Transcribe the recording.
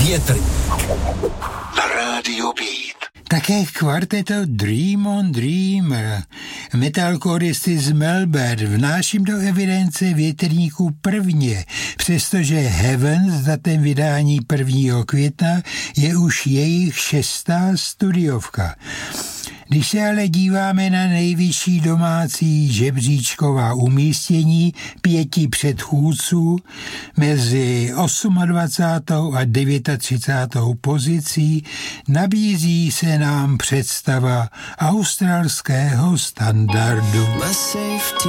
Větry. Na rádio Beat. Také kvarteto Dream on Dreamer, metalcoristy z Melbourne, vnáším do evidence větrníků prvně, přestože Heaven s datem vydání 1. května je už jejich 6. studiovka. Když se ale díváme na nejvyšší domácí žebříčková umístění 5 předchůdců mezi 28. a 39. pozicí, nabízí se nám představa australského standardu.